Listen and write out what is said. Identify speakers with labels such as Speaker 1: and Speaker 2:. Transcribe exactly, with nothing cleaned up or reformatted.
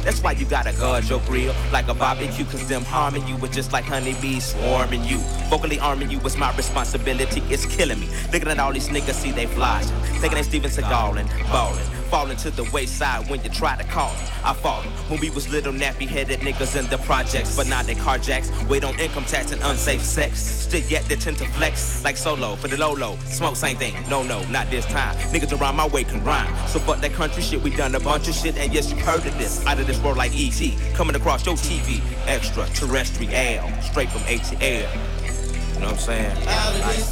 Speaker 1: That's why you gotta guard your grill like a barbecue, cause them harming you was just like honeybees swarming you. Vocally arming you was my responsibility, it's killing me. Looking at all these niggas, see they flying, thinking they Steven Seagal and ballin'. Falling to the wayside when you try to call them. I fought them when we was little nappy-headed niggas in the projects, but now they carjacks, wait on income tax and unsafe sex. Still yet they tend to flex like solo for the low-low. Smoke same thing, no, no, not this time. Niggas around my way can rhyme, so fuck that country shit. We done a bunch of shit, and yes, you heard of this. Out of this world like E T, coming across your T V. Extraterrestrial, straight from A T L. You know what I'm saying?
Speaker 2: Out of this